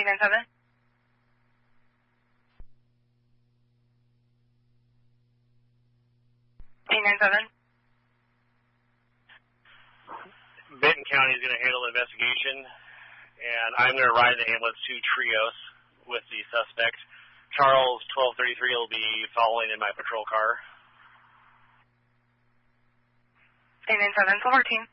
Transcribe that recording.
897. Benton County is going to handle the investigation, and I'm going to ride the ambulance to Trios with the suspect. Charles 1233 will be following in my patrol car. 897, 14.